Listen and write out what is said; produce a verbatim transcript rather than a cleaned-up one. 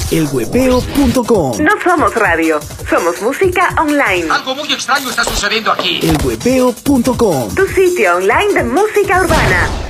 el huepeo punto com. No somos radio, somos música online. Algo muy extraño está sucediendo aquí. el huepeo punto com. Tu sitio online de música urbana.